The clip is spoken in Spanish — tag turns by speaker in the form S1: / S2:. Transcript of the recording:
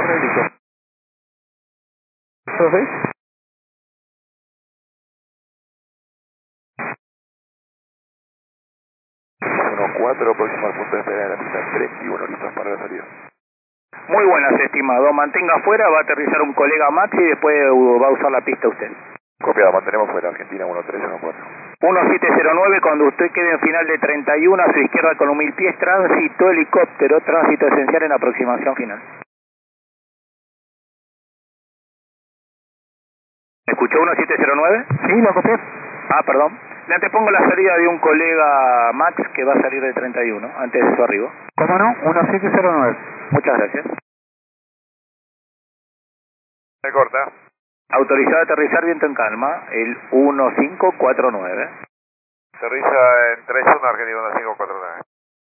S1: torre, listo. ¿Profe?
S2: 1-4, próximo al punto de espera de la pista 31, listos para la salida.
S1: Muy buenas, estimado. Mantenga afuera, va a aterrizar un colega Max y después va a usar la pista usted.
S2: Copiado, mantenemos fuera, Argentina 1314.
S1: 1709, cuando usted quede en final de 31, a su izquierda con 1000 pies, tránsito helicóptero, tránsito esencial en aproximación final. ¿Me escuchó 1709?
S3: Sí, lo copié.
S1: Ah, perdón. Le antepongo la salida de un colega Max que va a salir de 31, antes de su arribo.
S3: ¿Cómo no? 1709.
S1: Muchas gracias.
S2: Me corta.
S1: Autorizado a aterrizar, viento en calma, el 1549.
S2: Aterriza en 31, Argentina 1549.